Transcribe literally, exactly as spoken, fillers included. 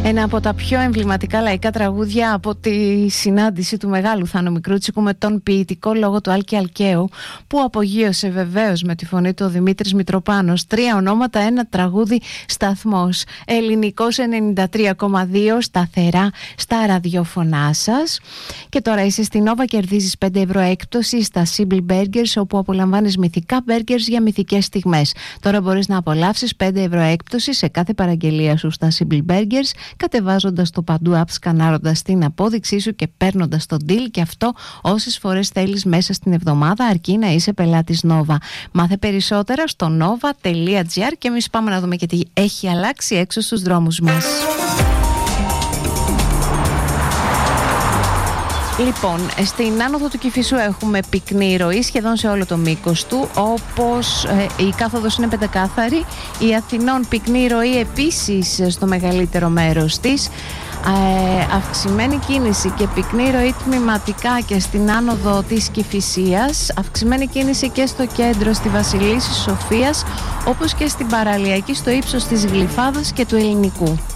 Ένα από τα πιο εμβληματικά λαϊκά τραγούδια από τη συνάντηση του μεγάλου Θάνο Μικρούτσικου με τον ποιητικό λόγο του Άλκη Αλκαίου, που απογείωσε βεβαίως με τη φωνή του ο Δημήτρης Μητροπάνος. Τρία ονόματα, ένα τραγούδι, σταθμός. Ελληνικός ενενήντα τρία κόμμα δύο, σταθερά στα ραδιόφωνά σας. Και τώρα είσαι στην Nova, κερδίζεις πέντε ευρώ έκπτωση στα Simple Burgers, όπου απολαμβάνεις μυθικά burgers για μυθικές στιγμές. Τώρα μπορείς να απολαύσεις πέντε ευρώ έκπτωση σε κάθε παραγγελία σου στα Simple Burgers, κατεβάζοντας το παντού app, σκανάροντας την απόδειξή σου και παίρνοντας το deal, και αυτό όσες φορές θέλεις μέσα στην εβδομάδα, αρκεί να είσαι πελάτης Nova. Μάθε περισσότερα στο nova τελεία gr και εμείς πάμε να δούμε και τι έχει αλλάξει έξω στους δρόμους μας. Λοιπόν, στην άνοδο του Κηφισού έχουμε πυκνή ροή σχεδόν σε όλο το μήκος του, όπως ε, η κάθοδος είναι πεντακάθαρη, η Αθηνών πυκνή ροή επίσης στο μεγαλύτερο μέρος της, ε, αυξημένη κίνηση και πυκνή ροή τμηματικά και στην άνοδο της Κηφισίας, αυξημένη κίνηση και στο κέντρο, στη Βασιλίσσης Σοφίας, όπως και στην παραλιακή στο ύψος της Γλυφάδας και του Ελληνικού.